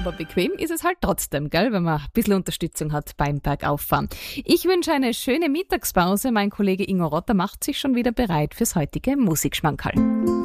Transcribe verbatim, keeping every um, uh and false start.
Aber bequem ist es halt trotzdem, gell, wenn man ein bisschen Unterstützung hat beim Bergauffahren. Ich wünsche eine schöne Mittagspause. Mein Kollege Ingo Rotter macht sich schon wieder bereit fürs heutige Musikschmankerl.